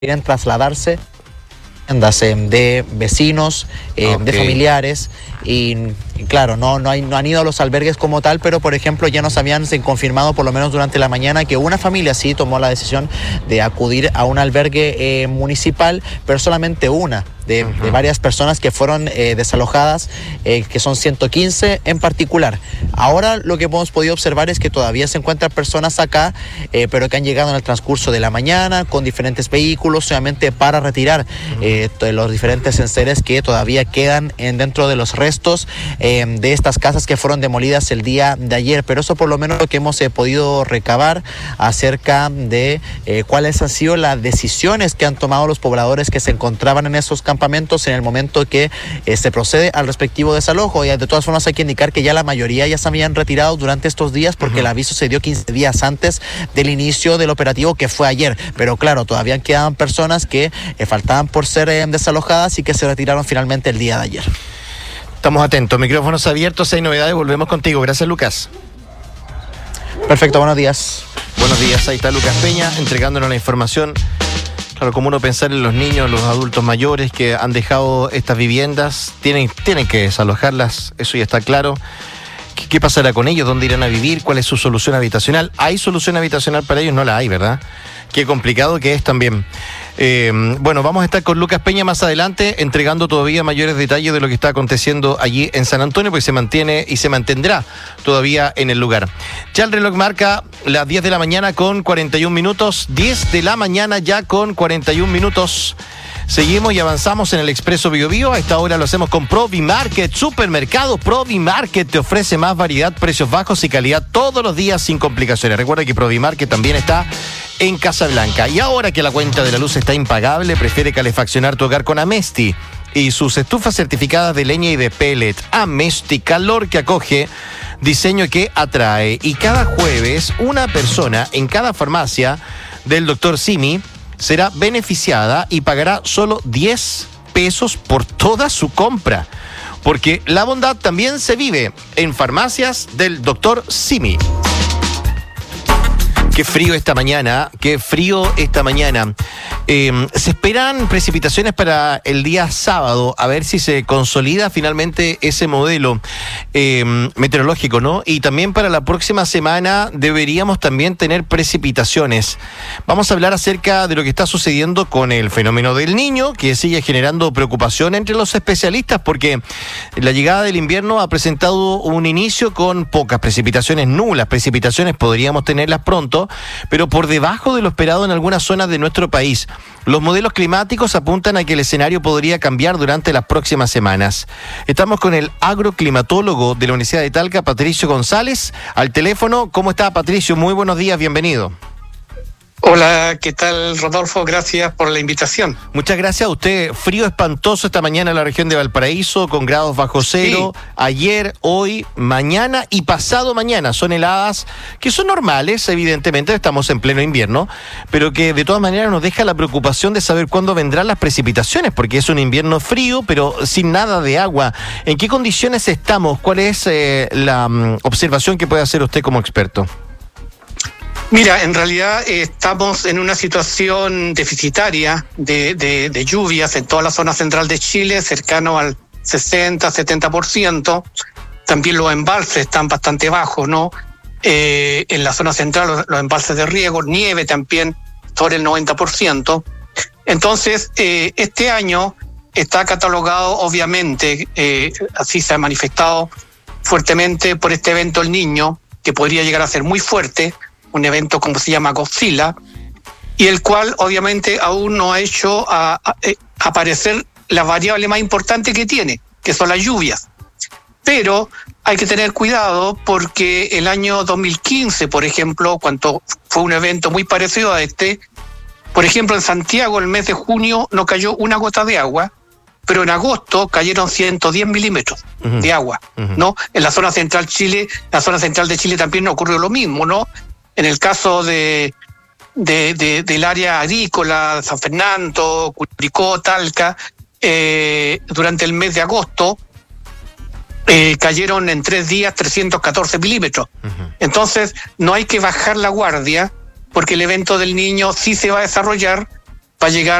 quieren trasladarse de vecinos, de familiares y claro, no han ido a los albergues como tal, pero por ejemplo ya nos habían confirmado por lo menos durante la mañana que una familia sí tomó la decisión de acudir a un albergue municipal, pero solamente una de varias personas que fueron desalojadas, que son 115 en particular. Ahora lo que hemos podido observar es que todavía se encuentran personas acá, pero que han llegado en el transcurso de la mañana con diferentes vehículos, obviamente para retirar los diferentes enseres que todavía quedan dentro de los restos de estas casas que fueron demolidas el día de ayer. Pero eso por lo menos lo que hemos podido recabar acerca de cuáles han sido las decisiones que han tomado los pobladores que se encontraban en esos campamentos en el momento que se procede al respectivo desalojo. Y de todas formas hay que indicar que ya la mayoría ya se habían retirado durante estos días porque el aviso se dio 15 días antes del inicio del operativo, que fue ayer. Pero claro, todavía quedaban personas que faltaban por ser desalojadas y que se retiraron finalmente el día de ayer. Estamos atentos, micrófonos abiertos, hay novedades, volvemos contigo. Gracias, Lucas. Perfecto, buenos días. Buenos días, ahí está Lucas Peña entregándonos la información. Claro, como uno pensar en los niños, los adultos mayores que han dejado estas viviendas, tienen que desalojarlas, eso ya está claro. ¿Qué pasará con ellos? ¿Dónde irán a vivir? ¿Cuál es su solución habitacional? ¿Hay solución habitacional para ellos? No la hay, ¿verdad? Qué complicado que es también. Bueno, vamos a estar con Lucas Peña más adelante, entregando todavía mayores detalles de lo que está aconteciendo allí en San Antonio, porque se mantiene y se mantendrá todavía en el lugar. Ya el reloj marca las 10 de la mañana con 41 minutos. 10 de la mañana ya con 41 minutos. Seguimos y avanzamos en el Expreso Bio Bio. A esta hora lo hacemos con Provimarket. Supermercado Provimarket te ofrece más variedad, precios bajos y calidad todos los días sin complicaciones. Recuerda que Provimarket también está en Casablanca. Y ahora que la cuenta de la luz está impagable, prefiere calefaccionar tu hogar con Amesti y sus estufas certificadas de leña y de pellet. Amesti, calor que acoge, diseño que atrae. Y cada jueves, una persona en cada farmacia del Dr. Simi será beneficiada y pagará solo 10 pesos por toda su compra. Porque la bondad también se vive en farmacias del Dr. Simi. Qué frío esta mañana, se esperan precipitaciones para el día sábado, a ver si se consolida finalmente ese modelo meteorológico, ¿no? Y también para la próxima semana deberíamos también tener precipitaciones. Vamos a hablar acerca de lo que está sucediendo con el fenómeno del Niño, que sigue generando preocupación entre los especialistas, porque la llegada del invierno ha presentado un inicio con pocas precipitaciones, nulas precipitaciones, podríamos tenerlas pronto, pero por debajo de lo esperado en algunas zonas de nuestro país. Los modelos climáticos apuntan a que el escenario podría cambiar durante las próximas semanas. Estamos con el agroclimatólogo de la Universidad de Talca, Patricio González, al teléfono. ¿Cómo está, Patricio? Muy buenos días, bienvenido. Hola, ¿qué tal, Rodolfo? Gracias por la invitación. Muchas gracias a usted. Frío espantoso esta mañana en la región de Valparaíso, con grados bajo cero. Sí. Ayer, hoy, mañana y pasado mañana son heladas que son normales, evidentemente, estamos en pleno invierno, pero que de todas maneras nos deja la preocupación de saber cuándo vendrán las precipitaciones, porque es un invierno frío, pero sin nada de agua. ¿En qué condiciones estamos? ¿Cuál es la observación que puede hacer usted como experto? Mira, en realidad estamos en una situación deficitaria de lluvias en toda la zona central de Chile, cercano al 60-70%. También los embalses están bastante bajos, ¿no? En la zona central los embalses de riego, nieve también sobre el 90%. Entonces, este año está catalogado, obviamente, así se ha manifestado fuertemente por este evento El Niño, que podría llegar a ser muy fuerte, un evento como se llama Godzilla, y el cual obviamente aún no ha hecho aparecer la variable más importante que tiene, que son las lluvias. Pero hay que tener cuidado porque el año 2015, por ejemplo, cuando fue un evento muy parecido a este, por ejemplo en Santiago el mes de junio no cayó una gota de agua, pero en agosto cayeron 110 milímetros de agua, ¿no? En la zona central de Chile también ocurrió lo mismo, ¿no? En el caso del área agrícola, San Fernando, Curicó, Talca, durante el mes de agosto cayeron en 3 días 314 milímetros. Entonces, no hay que bajar la guardia, porque el evento del Niño sí se va a desarrollar, va a llegar